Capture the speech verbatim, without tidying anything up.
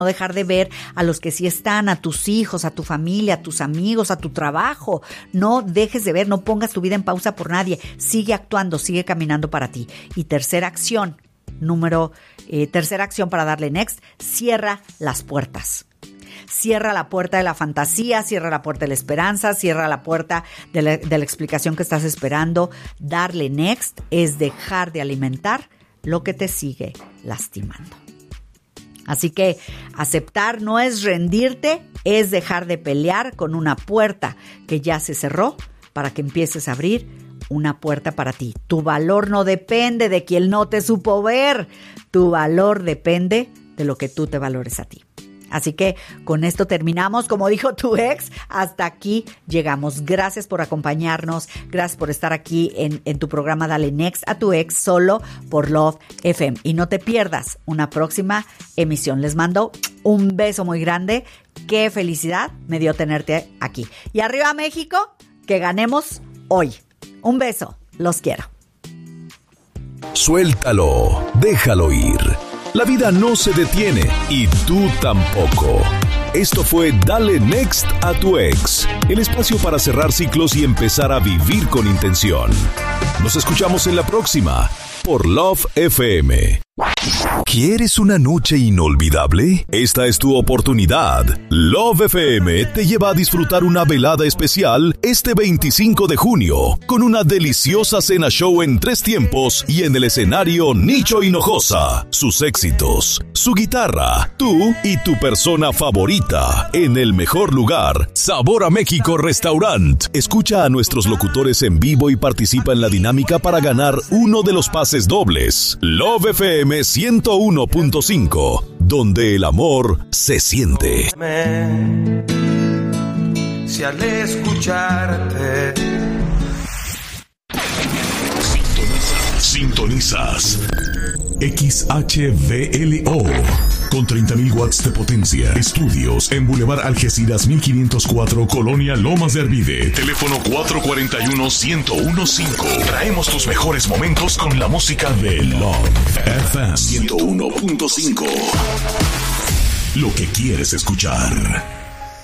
No dejar de ver a los que sí están, a tus hijos, a tu familia, a tus amigos, a tu trabajo. No dejes de ver, no pongas tu vida en pausa por nadie. Sigue actuando, sigue caminando para ti. Y tercera acción, número, eh, tercera acción para darle next, cierra las puertas. Cierra la puerta de la fantasía, cierra la puerta de la esperanza, cierra la puerta de la, de la explicación que estás esperando. Darle next es dejar de alimentar lo que te sigue lastimando. Así que aceptar no es rendirte, es dejar de pelear con una puerta que ya se cerró para que empieces a abrir una puerta para ti. Tu valor no depende de quien no te supo ver. Tu valor depende de lo que tú te valores a ti. Así que con esto terminamos. Como dijo tu ex, hasta aquí llegamos. Gracias por acompañarnos. Gracias por estar aquí en, en tu programa Dale Next a tu ex, solo por Love F M. Y no te pierdas una próxima emisión. Les mando un beso muy grande. Qué felicidad me dio tenerte aquí. Y arriba México, que ganemos hoy. Un beso. Los quiero. Suéltalo. Déjalo ir. La vida no se detiene y tú tampoco. Esto fue Dale Next a tu ex, el espacio para cerrar ciclos y empezar a vivir con intención. Nos escuchamos en la próxima por Love F M. ¿Quieres una noche inolvidable? Esta es tu oportunidad. Love F M te lleva a disfrutar una velada especial este veinticinco de junio con una deliciosa cena show en tres tiempos y en el escenario Nicho Hinojosa. Sus éxitos, su guitarra, tú y tu persona favorita en el mejor lugar, Sabor a México Restaurant. Escucha a nuestros locutores en vivo y participa en la dinámica para ganar uno de los pases dobles. Love F M ciento uno punto cinco, donde el amor se siente. Si al escucharte Sintonizas, sintonizas X H V L O con treinta mil watts de potencia. Estudios en Boulevard Algeciras mil quinientos cuatro, Colonia Lomas de Arvide. Teléfono cuatro cuatro uno, uno cero uno cinco. Traemos tus mejores momentos con la música de Love F M ciento uno punto cinco. Lo que quieres escuchar.